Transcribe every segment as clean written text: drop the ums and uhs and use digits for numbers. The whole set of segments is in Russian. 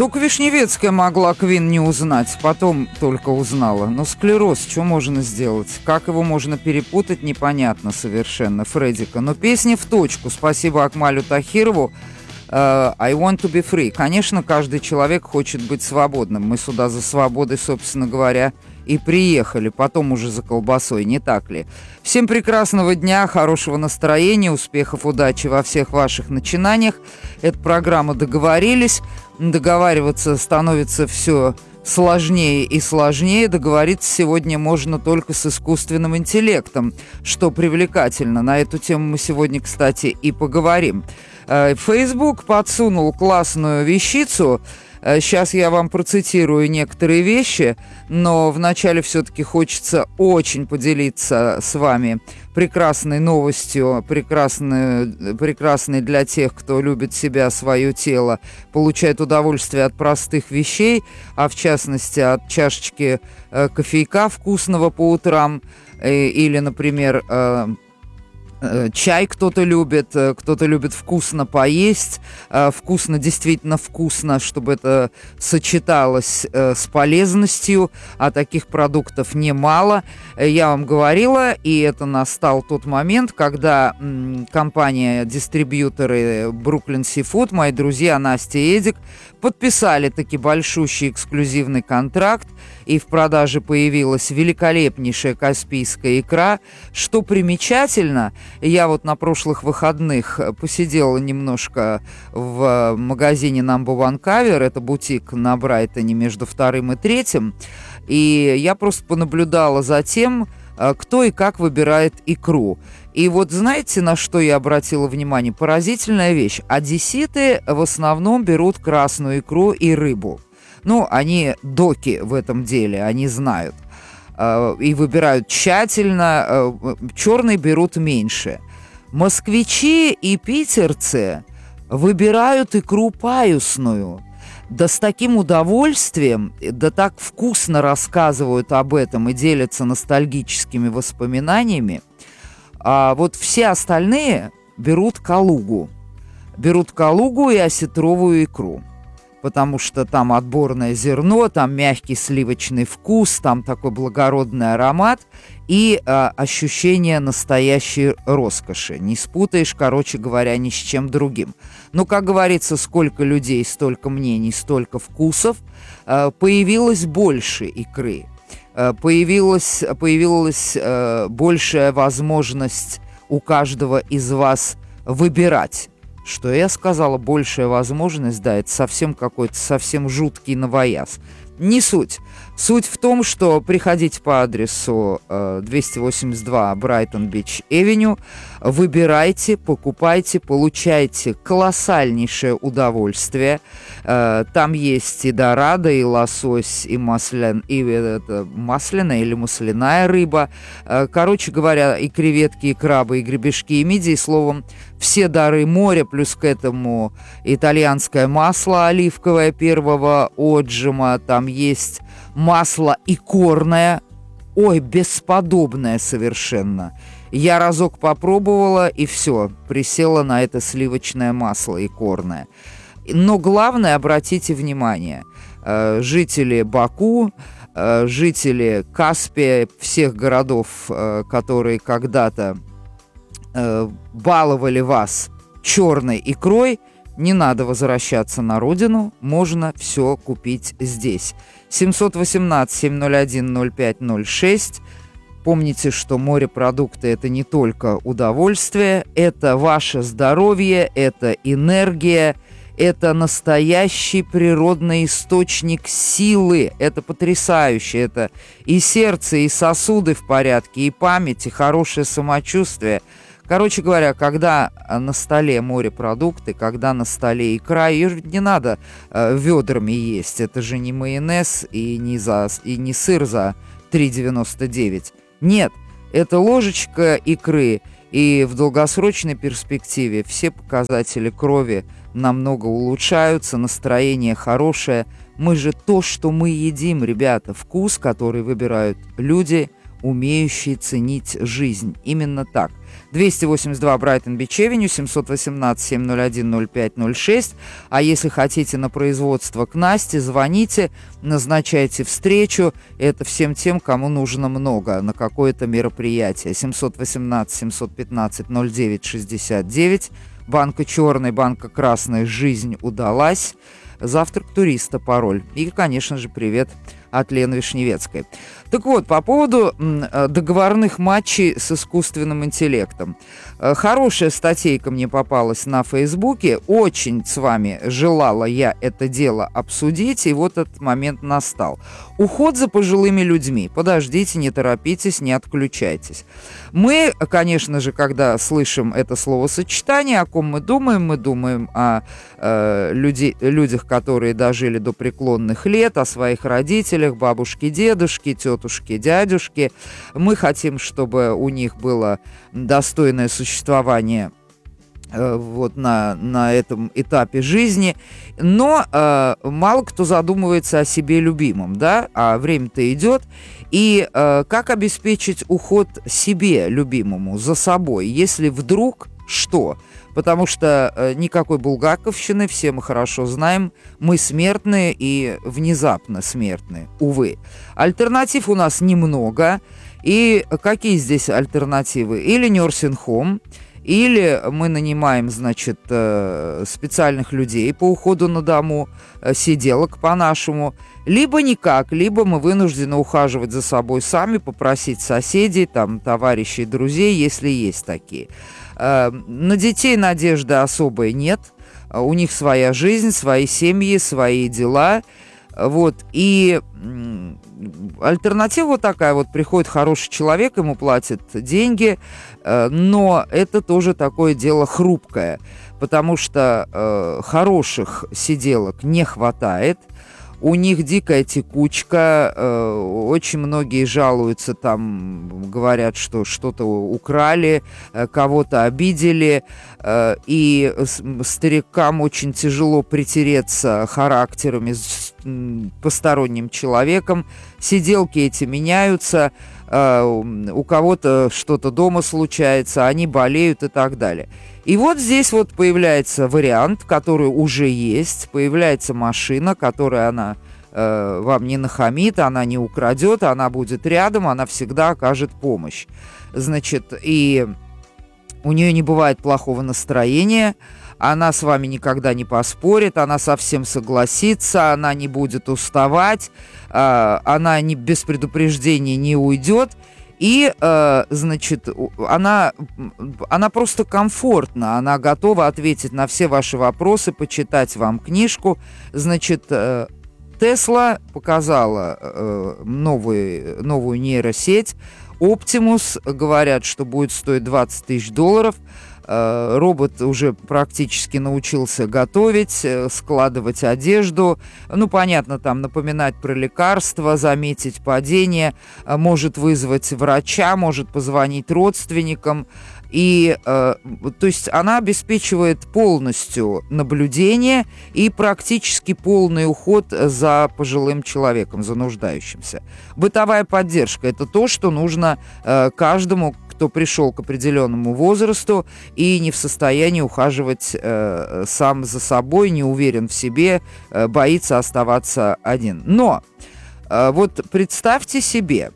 Только Вишневецкая могла Квин не узнать, потом только узнала. Но склероз, что можно сделать? Как его можно перепутать, непонятно совершенно, Фреддика. Но песня в точку. Спасибо Акмалю Тахирову. I want to be free. Конечно, каждый человек хочет быть свободным. Мы сюда за свободой, собственно говоря, и приехали. Потом уже за колбасой, не так ли? Всем прекрасного дня, хорошего настроения, успехов, удачи во всех ваших начинаниях. Эта программа «Договорились». Договариваться становится все сложнее и сложнее. Договориться сегодня можно только с искусственным интеллектом, что привлекательно. На эту тему мы сегодня, кстати, и поговорим. Facebook подсунул классную вещицу. Сейчас я вам процитирую некоторые вещи, но вначале все-таки хочется очень поделиться с вами прекрасной новостью, прекрасной для тех, кто любит себя, свое тело, получает удовольствие от простых вещей, а в частности от чашечки кофейка вкусного по утрам или, например, чай кто-то любит вкусно поесть, вкусно, действительно вкусно, чтобы это сочеталось с полезностью, а таких продуктов немало. Я вам говорила, и это настал тот момент, когда компания-дистрибьюторы Brooklyn Seafood, мои друзья Настя и Эдик, подписали таки большущий эксклюзивный контракт, и в продаже появилась великолепнейшая каспийская икра. Что примечательно, я вот на прошлых выходных посидела немножко в магазине Number One Cover, это бутик на Брайтоне между 2-м и 3-м, и я просто понаблюдала за тем, кто и как выбирает икру. И вот знаете, на что я обратила внимание? Поразительная вещь. Одесситы в основном берут красную икру и рыбу. Ну, они доки в этом деле, они знают. И выбирают тщательно. Черный берут меньше. Москвичи и питерцы выбирают икру паюсную. Да с таким удовольствием, да так вкусно рассказывают об этом и делятся ностальгическими воспоминаниями. А вот все остальные берут калугу. Берут калугу и осетровую икру. Потому что там отборное зерно, там мягкий сливочный вкус, там такой благородный аромат и ощущение настоящей роскоши. Не спутаешь, короче говоря, ни с чем другим. Но, как говорится, сколько людей, столько мнений, столько вкусов. Появилось больше икры. Появилась большая возможность у каждого из вас выбирать. Что я сказала, большая возможность, да, это совсем какой-то совсем жуткий новояз. Не суть. Суть в том, что приходите по адресу 282 Брайтон-Бич-Эвеню, выбирайте, покупайте, получайте колоссальнейшее удовольствие. Там есть и дорадо, и лосось, и масляная или масляная рыба. Короче говоря, и креветки, и крабы, и гребешки, и мидии. Словом, все дары моря, плюс к этому итальянское масло оливковое первого отжима. Там есть масло икорное, ой, бесподобное совершенно. Я разок попробовала, и все, присела на это сливочное масло икорное. Но главное, обратите внимание, жители Баку, жители Каспия, всех городов, которые когда-то баловали вас черной икрой, не надо возвращаться на родину, можно все купить здесь. 718-701-0506. Помните, что морепродукты – это не только удовольствие, это ваше здоровье, это энергия, это настоящий природный источник силы. Это потрясающе. Это и сердце, и сосуды в порядке, и память, и хорошее самочувствие. Короче говоря, когда на столе морепродукты, когда на столе икра, ее же не надо ведрами есть. Это же не майонез и не сыр за 3,99. Нет, это ложечка икры. И в долгосрочной перспективе все показатели крови намного улучшаются, настроение хорошее. Мы же то, что мы едим, ребята. Вкус, который выбирают люди, умеющий ценить жизнь. Именно так. 282 Брайтон-Бич-Авеню, 718-701-0506. А если хотите на производство к Насте, звоните, назначайте встречу. Это всем тем, кому нужно много на какое-то мероприятие. 718-715-0969. Банка черная, банка красная, жизнь удалась. Завтрак туриста, пароль. И, конечно же, привет от Лены Вишневецкой. Так вот, по поводу договорных матчей с искусственным интеллектом. Хорошая статейка мне попалась на Фейсбуке. Очень с вами желала я это дело обсудить, и вот этот момент настал. Уход за пожилыми людьми. Подождите, не торопитесь, не отключайтесь. Мы, конечно же, когда слышим это словосочетание, о ком мы думаем? Мы думаем о людях, которые дожили до преклонных лет, о своих родителях, бабушке, дедушке, тетушке, дядюшке. Мы хотим, чтобы у них было достойное существование вот на этом этапе жизни. Но мало кто задумывается о себе любимом, да? А время-то идет. И как обеспечить уход себе любимому, за собой, если вдруг что? Потому что никакой булгаковщины, все мы хорошо знаем, мы смертные и внезапно смертные, увы. Альтернатив у нас немного. И какие здесь альтернативы? Или nursing home, или мы нанимаем, значит, специальных людей по уходу на дому, сиделок по-нашему, либо никак, либо мы вынуждены ухаживать за собой сами, попросить соседей, там, товарищей, друзей, если есть такие. На детей надежды особой нет, у них своя жизнь, свои семьи, свои дела, вот, и альтернатива вот такая, вот приходит хороший человек, ему платят деньги, но это тоже такое дело хрупкое, потому что хороших сиделок не хватает, у них дикая текучка, очень многие жалуются, там говорят, что что-то украли, кого-то обидели, и старикам очень тяжело притереться характерами с посторонним человеком, сиделки эти меняются, у кого-то что-то дома случается, они болеют и так далее. И вот здесь вот появляется вариант, который уже есть, появляется машина, которая она вам не нахамит, она не украдет, она будет рядом, она всегда окажет помощь. Значит, и у нее не бывает плохого настроения, она с вами никогда не поспорит, она совсем согласится, она не будет уставать, она без предупреждения не уйдет. И, значит, она просто комфортна, она готова ответить на все ваши вопросы, почитать вам книжку. Значит, Tesla показала новую нейросеть. Optimus, говорят, что будет стоить $20 тысяч. Робот уже практически научился готовить, складывать одежду. Ну, понятно, там напоминать про лекарства, заметить падение, может вызвать врача, может позвонить родственникам. И, то есть она обеспечивает полностью наблюдение и практически полный уход за пожилым человеком, за нуждающимся. Бытовая поддержка – это то, что нужно каждому, кто пришел к определенному возрасту и не в состоянии ухаживать сам за собой, не уверен в себе, боится оставаться один. Но вот представьте себе,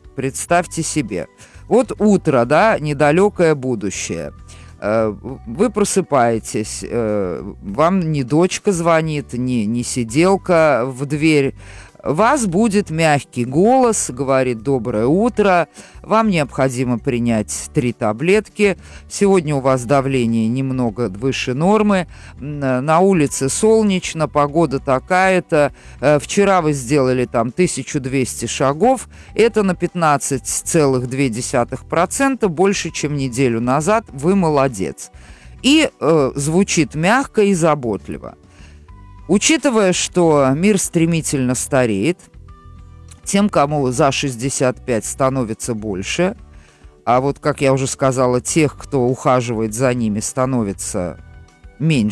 вот утро, да, недалекое будущее. Вы просыпаетесь, вам не дочка звонит, не сиделка в дверь. Вас будет мягкий голос, говорит: «Доброе утро, вам необходимо принять 3 таблетки, сегодня у вас давление немного выше нормы, на улице солнечно, погода такая-то, вчера вы сделали там 1200 шагов, это на 15,2% больше, чем неделю назад, вы молодец». И звучит мягко и заботливо. Учитывая, что мир стремительно стареет, тем, кому за 65 становится больше, а вот, как я уже сказала, тех, кто ухаживает за ними, становится меньше,